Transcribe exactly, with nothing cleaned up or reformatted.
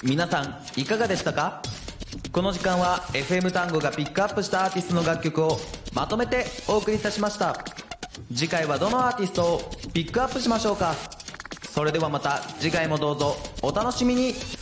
皆さんいかがでしたか？この時間は エフエム 単語がピックアップしたアーティストの楽曲をまとめてお送りいたしました。次回はどのアーティストをピックアップしましょうか。それではまた次回もどうぞお楽しみに。